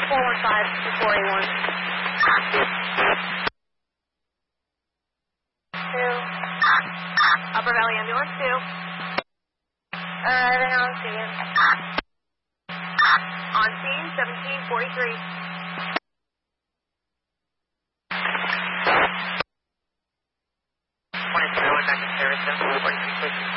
415-2481. 2. Upper Valley Ambulance 2. They're on scene. On scene, 1743. Back to service, 43